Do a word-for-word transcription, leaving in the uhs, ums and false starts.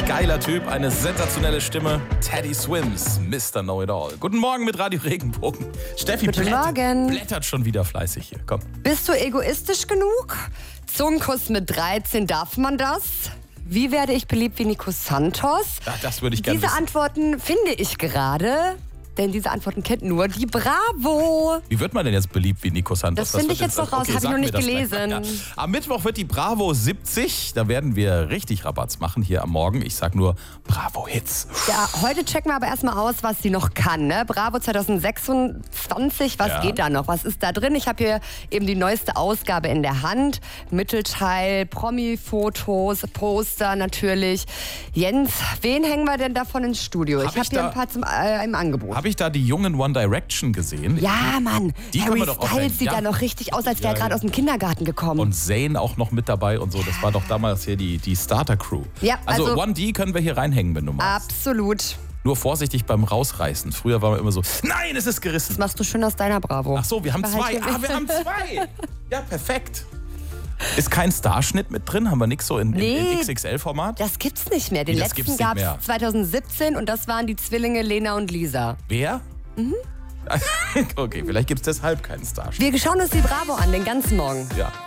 geiler Typ, eine sensationelle Stimme. Teddy Swims, Mister Know-It-All. Guten Morgen mit Radio Regenbogen. Steffi Guten blättert, Morgen. blättert schon wieder fleißig hier. Komm. Bist du egoistisch genug? Zungenkuss mit dreizehn, darf man das? Wie werde ich beliebt wie Nico Santos? Ja, das würde ich gerne Diese wissen. Antworten finde ich gerade, denn diese Antworten kennt nur die Bravo. Wie wird man denn jetzt beliebt wie Nico Santos? Das finde wird ich jetzt noch raus, habe ich sag noch mir nicht das gleich gelesen. mal. Ja. Am Mittwoch wird die Bravo siebzig. Da werden wir richtig Rabatz machen hier am Morgen. Ich sag nur Bravo Hits. Ja, heute checken wir aber erstmal aus, was sie noch kann. Ne? Bravo zwanzig sechsundzwanzig, was Ja. geht da noch? Was ist da drin? Ich habe hier eben die neueste Ausgabe in der Hand. Mittelteil, Promi-Fotos, Poster natürlich. Jens, wen hängen wir denn davon ins Studio? Hab ich habe ich hier da- ein paar zum, äh, im Angebot. Habe ich da die jungen One Direction gesehen? Ja, Mann. Die können Harry wir doch aufhängen. Styles sieht Ja. da noch richtig aus, als wäre Ja, er gerade ja. aus dem Kindergarten gekommen. Und Zayn auch noch mit dabei und so. Das war doch damals hier die, die Starter-Crew. Ja, also, also- One D können wir hier reinhängen, wenn du magst. Absolut. Nur vorsichtig beim Rausreißen. Früher war man immer so, nein, es ist gerissen. Das machst du schön aus deiner Bravo. Ach so, wir haben Behalt zwei. hier Ah, wir haben zwei. Ja, perfekt. Ist kein Starschnitt mit drin? Haben wir nichts so in, Nee. in, in X X L-Format? Das gibt's nicht mehr. Den Wie, das letzten gibt's nicht gab's mehr? zwanzig siebzehn und das waren die Zwillinge Lena und Lisa. Wer? Mhm. Okay, vielleicht gibt es deshalb keinen Starschnitt. Wir schauen uns die Bravo an, den ganzen Morgen. Ja.